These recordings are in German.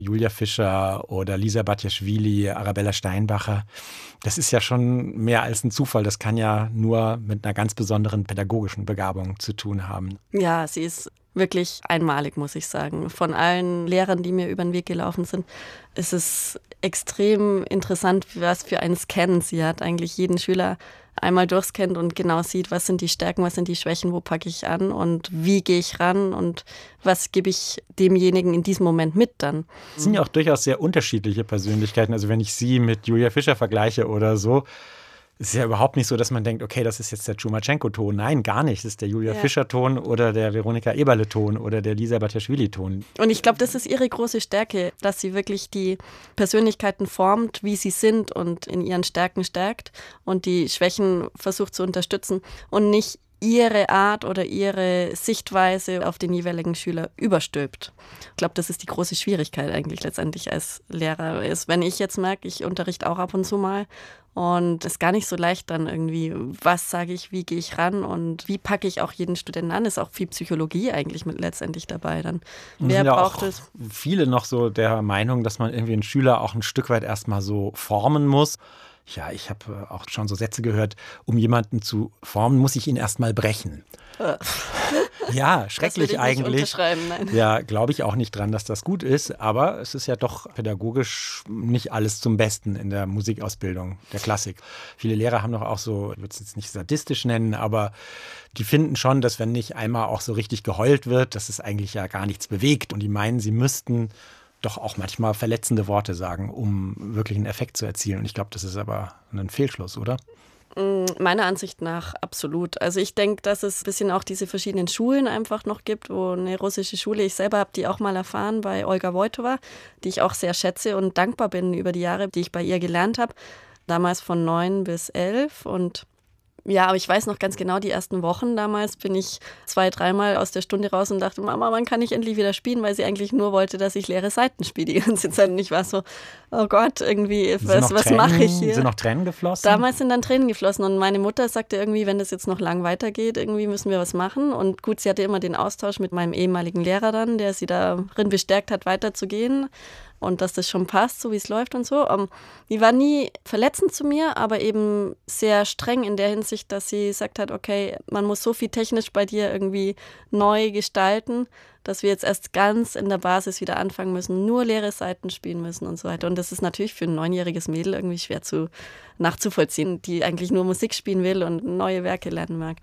Julia Fischer oder Lisa Batjaschwili, Arabella Steinbacher. Das ist ja schon mehr als ein Zufall. Das kann ja nur mit einer ganz besonderen pädagogischen Begabung zu tun haben. Ja, sie ist wirklich einmalig, muss ich sagen. Von allen Lehrern, die mir über den Weg gelaufen sind, ist es extrem interessant, was für einen Scan sie hat. Eigentlich jeden Schüler einmal durchscannt und genau sieht, was sind die Stärken, was sind die Schwächen, wo packe ich an und wie gehe ich ran und was gebe ich demjenigen in diesem Moment mit dann. Es sind ja auch durchaus sehr unterschiedliche Persönlichkeiten. Also wenn ich sie mit Julia Fischer vergleiche oder so, es ist ja überhaupt nicht so, dass man denkt, okay, das ist jetzt der Tschumachenko-Ton. Nein, gar nicht. Das ist der Julia Fischer-Ton oder der Veronika Eberle-Ton oder der Lisa Batjaschwili-Ton. Und ich glaube, das ist ihre große Stärke, dass sie wirklich die Persönlichkeiten formt, wie sie sind und in ihren Stärken stärkt und die Schwächen versucht zu unterstützen und nicht ihre Art oder ihre Sichtweise auf den jeweiligen Schüler überstülpt. Ich glaube, das ist die große Schwierigkeit eigentlich letztendlich als Lehrer. Ist, wenn ich jetzt merke, ich unterrichte auch ab und zu mal und es ist gar nicht so leicht dann irgendwie, was sage ich, wie gehe ich ran und wie packe ich auch jeden Studenten an. Ist auch viel Psychologie eigentlich mit letztendlich dabei dann. Wer braucht es? Viele noch so der Meinung, dass man irgendwie einen Schüler auch ein Stück weit erstmal so formen muss. Ja, ich habe auch schon so Sätze gehört, um jemanden zu formen, muss ich ihn erstmal brechen. Ja, schrecklich eigentlich. Nein. Ja, glaube ich auch nicht dran, dass das gut ist, aber es ist ja doch pädagogisch nicht alles zum Besten in der Musikausbildung, der Klassik. Viele Lehrer haben doch auch so, ich würde es jetzt nicht sadistisch nennen, aber die finden schon, dass wenn nicht einmal auch so richtig geheult wird, dass es eigentlich ja gar nichts bewegt und die meinen, sie müssten doch auch manchmal verletzende Worte sagen, um wirklich einen Effekt zu erzielen. Und ich glaube, das ist aber ein Fehlschluss, oder? Meiner Ansicht nach absolut. Also ich denke, dass es ein bisschen auch diese verschiedenen Schulen einfach noch gibt, wo eine russische Schule, ich selber habe die auch mal erfahren bei Olga Wojtowa, die ich auch sehr schätze und dankbar bin über die Jahre, die ich bei ihr gelernt habe. Damals von 9 bis 11 und ja, aber ich weiß noch ganz genau, die ersten Wochen damals bin ich 2-3 Mal aus der Stunde raus und dachte, Mama, wann kann ich endlich wieder spielen, weil sie eigentlich nur wollte, dass ich leere Seiten spiele die ganze Zeit. Und ich war so, oh Gott, irgendwie, was mache ich hier? Sind noch Tränen geflossen? Damals sind dann Tränen geflossen und meine Mutter sagte irgendwie, wenn das jetzt noch lang weitergeht, irgendwie müssen wir was machen. Und gut, sie hatte immer den Austausch mit meinem ehemaligen Lehrer dann, der sie darin bestärkt hat, weiterzugehen. Und dass das schon passt, so wie es läuft und so. Die war nie verletzend zu mir, aber eben sehr streng in der Hinsicht, dass sie gesagt hat, okay, man muss so viel technisch bei dir irgendwie neu gestalten, dass wir jetzt erst ganz in der Basis wieder anfangen müssen, nur leere Seiten spielen müssen und so weiter. Und das ist natürlich für ein 9-jähriges Mädel irgendwie schwer nachzuvollziehen, die eigentlich nur Musik spielen will und neue Werke lernen mag.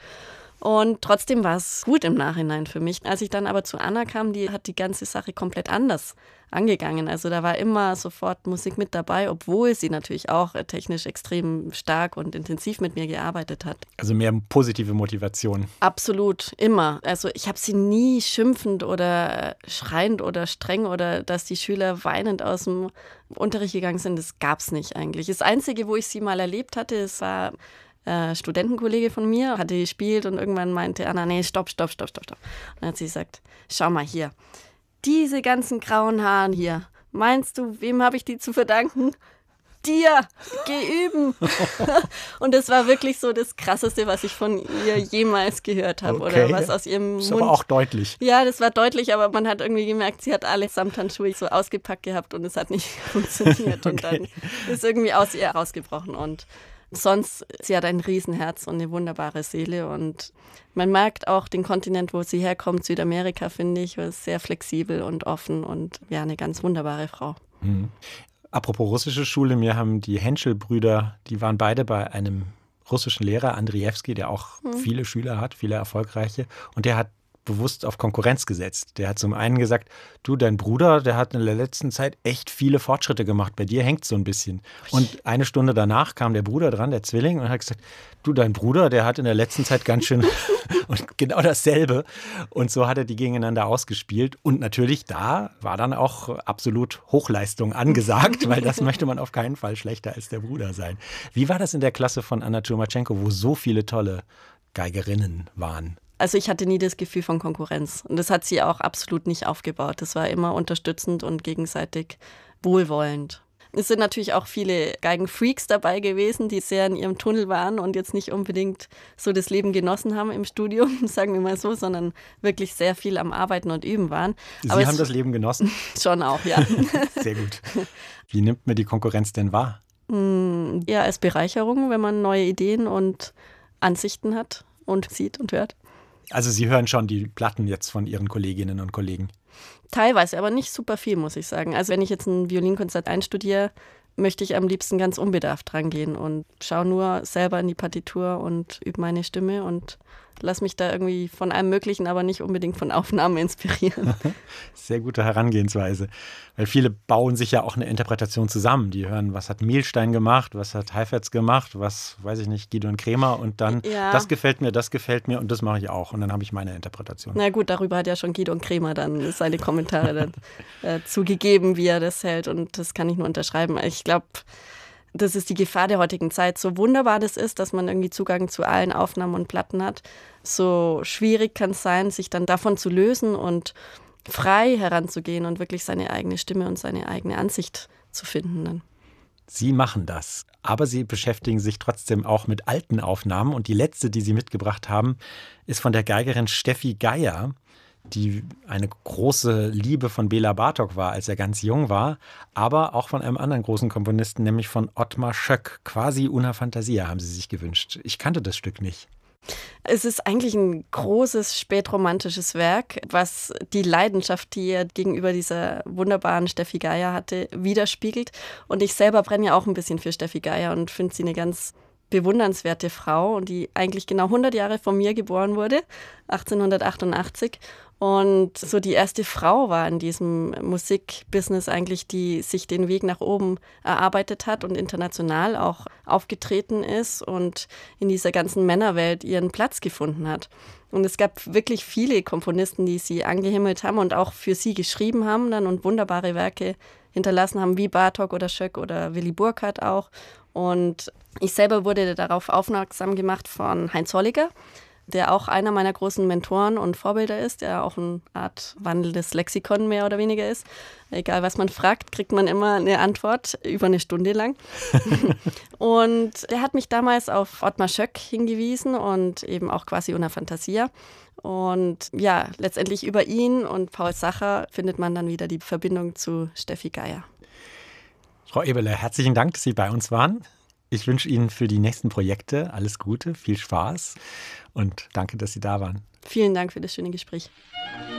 Und trotzdem war es gut im Nachhinein für mich. Als ich dann aber zu Anna kam, die hat die ganze Sache komplett anders angegangen. Also da war immer sofort Musik mit dabei, obwohl sie natürlich auch technisch extrem stark und intensiv mit mir gearbeitet hat. Also mehr positive Motivation. Absolut, immer. Also ich habe sie nie schimpfend oder schreiend oder streng oder dass die Schüler weinend aus dem Unterricht gegangen sind, das gab es nicht eigentlich. Das Einzige, wo ich sie mal erlebt hatte, es war Studentenkollege von mir, hatte gespielt und irgendwann meinte Anna, nee, stopp. Und dann hat sie gesagt, schau mal hier, diese ganzen grauen Haaren hier, meinst du, wem habe ich die zu verdanken? Dir, geh üben. Und das war wirklich so das Krasseste, was ich von ihr jemals gehört habe. Okay. Oder was aus ihrem Mund. Ist aber auch deutlich. Ja, das war deutlich, aber man hat irgendwie gemerkt, sie hat alle Samthandschuhe so ausgepackt gehabt und es hat nicht funktioniert. Und dann ist irgendwie aus ihr rausgebrochen und sonst, sie hat ein Riesenherz und eine wunderbare Seele und man merkt auch den Kontinent, wo sie herkommt, Südamerika, finde ich, ist sehr flexibel und offen und ja, eine ganz wunderbare Frau. Mhm. Apropos russische Schule, mir haben die Henschel-Brüder, die waren beide bei einem russischen Lehrer, Andrijewski, der auch viele Schüler hat, viele erfolgreiche und der hat bewusst auf Konkurrenz gesetzt. Der hat zum einen gesagt, du, dein Bruder, der hat in der letzten Zeit echt viele Fortschritte gemacht. Bei dir hängt es so ein bisschen. Und eine Stunde danach kam der Bruder dran, der Zwilling, und hat gesagt, du, dein Bruder, der hat in der letzten Zeit ganz schön und genau dasselbe. Und so hat er die gegeneinander ausgespielt. Und natürlich da war dann auch absolut Hochleistung angesagt, weil das möchte man auf keinen Fall schlechter als der Bruder sein. Wie war das in der Klasse von Anna Tschumachenko, wo so viele tolle Geigerinnen waren? Also ich hatte nie das Gefühl von Konkurrenz und das hat sie auch absolut nicht aufgebaut. Das war immer unterstützend und gegenseitig wohlwollend. Es sind natürlich auch viele Geigenfreaks dabei gewesen, die sehr in ihrem Tunnel waren und jetzt nicht unbedingt so das Leben genossen haben im Studium, sagen wir mal so, sondern wirklich sehr viel am Arbeiten und Üben waren. Sie haben das Leben genossen? Schon auch, ja. Sehr gut. Wie nimmt man die Konkurrenz denn wahr? Ja, als Bereicherung, wenn man neue Ideen und Ansichten hat und sieht und hört. Also Sie hören schon die Platten jetzt von Ihren Kolleginnen und Kollegen? Teilweise, aber nicht super viel, muss ich sagen. Also wenn ich jetzt ein Violinkonzert einstudiere, möchte ich am liebsten ganz unbedarft rangehen und schaue nur selber in die Partitur und übe meine Stimme und lasse mich da irgendwie von allem Möglichen, aber nicht unbedingt von Aufnahmen inspirieren. Sehr gute Herangehensweise, weil viele bauen sich ja auch eine Interpretation zusammen. Die hören, was hat Milstein gemacht, was hat Heifetz gemacht, was, weiß ich nicht, Guido und Kremer und dann, das gefällt mir und das mache ich auch und dann habe ich meine Interpretation. Na gut, darüber hat ja schon Guido und Kremer dann seine Kommentare dann zugegeben, wie er das hält und das kann ich nur unterschreiben. Ich glaube, das ist die Gefahr der heutigen Zeit. So wunderbar das ist, dass man irgendwie Zugang zu allen Aufnahmen und Platten hat, so schwierig kann es sein, sich dann davon zu lösen und frei heranzugehen und wirklich seine eigene Stimme und seine eigene Ansicht zu finden dann. Sie machen das, aber Sie beschäftigen sich trotzdem auch mit alten Aufnahmen und die letzte, die Sie mitgebracht haben, ist von der Geigerin Steffi Geier, die eine große Liebe von Bela Bartók war, als er ganz jung war, aber auch von einem anderen großen Komponisten, nämlich von Ottmar Schöck. Quasi una fantasia haben sie sich gewünscht. Ich kannte das Stück nicht. Es ist eigentlich ein großes spätromantisches Werk, was die Leidenschaft, die er gegenüber dieser wunderbaren Steffi Geier hatte, widerspiegelt. Und ich selber brenne ja auch ein bisschen für Steffi Geier und finde sie eine ganz bewundernswerte Frau, die eigentlich genau 100 Jahre vor mir geboren wurde, 1888. Und so die erste Frau war in diesem Musikbusiness eigentlich, die sich den Weg nach oben erarbeitet hat und international auch aufgetreten ist und in dieser ganzen Männerwelt ihren Platz gefunden hat. Und es gab wirklich viele Komponisten, die sie angehimmelt haben und auch für sie geschrieben haben dann und wunderbare Werke hinterlassen haben, wie Bartók oder Schöck oder Willy Burkhardt auch. Und ich selber wurde darauf aufmerksam gemacht von Heinz Holliger, der auch einer meiner großen Mentoren und Vorbilder ist, der auch eine Art wandelndes Lexikon mehr oder weniger ist. Egal, was man fragt, kriegt man immer eine Antwort über eine Stunde lang. Und der hat mich damals auf Ottmar Schöck hingewiesen und eben auch quasi una fantasia. Und ja, letztendlich über ihn und Paul Sacher findet man dann wieder die Verbindung zu Steffi Geier. Frau Eberle, herzlichen Dank, dass Sie bei uns waren. Ich wünsche Ihnen für die nächsten Projekte alles Gute, viel Spaß und danke, dass Sie da waren. Vielen Dank für das schöne Gespräch.